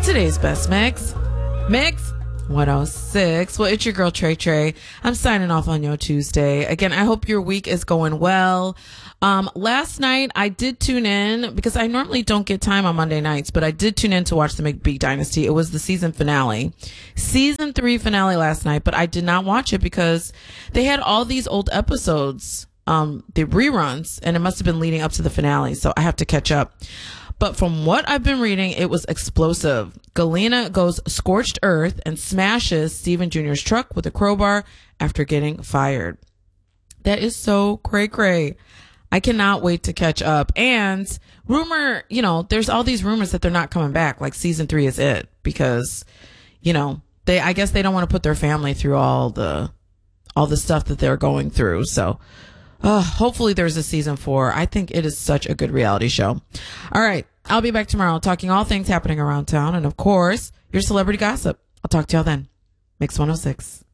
Today's best mix. Mix 106. Well, it's your girl Trey Trey. I'm signing off on your Tuesday. Again, I hope your week is going well. Last night I did tune in because I normally don't get time on Monday nights, but I did tune in to watch the McBeat Dynasty. It was the season finale, season 3 finale last night, but I did not watch it because they had all these old episodes, the reruns, and it must have been leading up to the finale. So I have to catch up. But from what I've been reading, it was explosive. Galena goes scorched earth and smashes Steven Jr.'s truck with a crowbar after getting fired. That is so cray-cray. I cannot wait to catch up. And rumor, there's all these rumors that they're not coming back. Like season 3 is it because, I guess they don't want to put their family through all the stuff that they're going through. So, hopefully there's a season 4. I think it is such a good reality show. All right. I'll be back tomorrow talking all things happening around town. And of course, your celebrity gossip. I'll talk to y'all then. Mix 106.